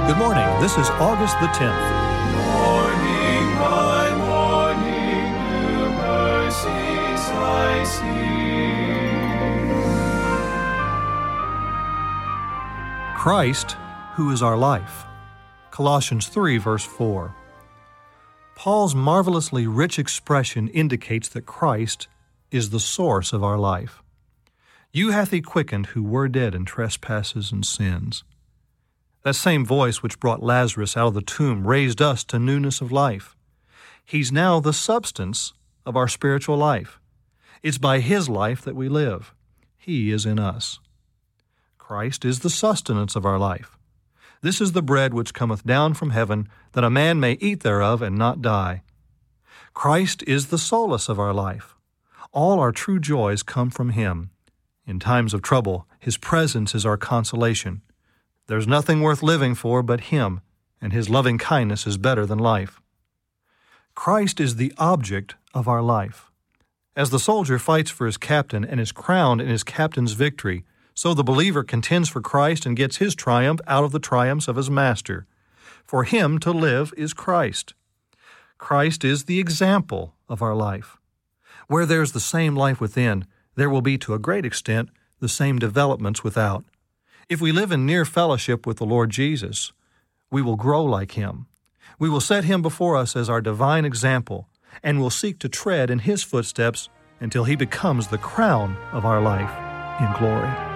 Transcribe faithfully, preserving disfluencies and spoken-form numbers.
Good morning. This is August the tenth. Morning by morning, new mercies I see. Christ, who is our life. Colossians three, verse four. Paul's marvelously rich expression indicates that Christ is the source of our life. You hath he quickened who were dead in trespasses and sins. That same voice which brought Lazarus out of the tomb raised us to newness of life. He's now the substance of our spiritual life. It's by his life that we live. He is in us. Christ is the sustenance of our life. This is the bread which cometh down from heaven, that a man may eat thereof and not die. Christ is the solace of our life. All our true joys come from him. In times of trouble, his presence is our consolation. There's nothing worth living for but him, and his loving kindness is better than life. Christ is the object of our life. As the soldier fights for his captain and is crowned in his captain's victory, so the believer contends for Christ and gets his triumph out of the triumphs of his master. For him to live is Christ. Christ is the example of our life. Where there's the same life within, there will be to a great extent the same developments without. If we live in near fellowship with the Lord Jesus, we will grow like him. We will set him before us as our divine example, and will seek to tread in his footsteps until he becomes the crown of our life in glory.